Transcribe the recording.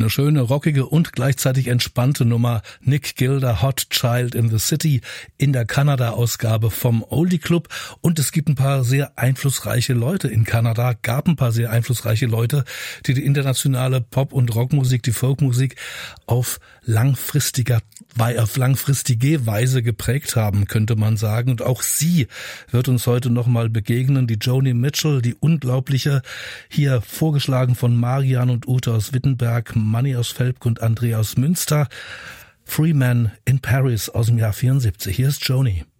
Eine schöne, rockige und gleichzeitig entspannte Nummer. Nick Gilder, Hot Child in the City in der Kanada-Ausgabe vom Oldie Club. Und es gibt ein paar sehr einflussreiche Leute in Kanada, die die internationale Pop- und Rockmusik, die Folkmusik auf langfristige Weise geprägt haben, könnte man sagen. Und auch sie wird uns heute nochmal begegnen. Die Joni Mitchell, die unglaubliche, hier vorgeschlagen von Marian und Ute aus Wittenberg, Manni aus Velpk und Andrea aus Münster. Free Man in Paris aus dem Jahr 74. Hier ist Joni.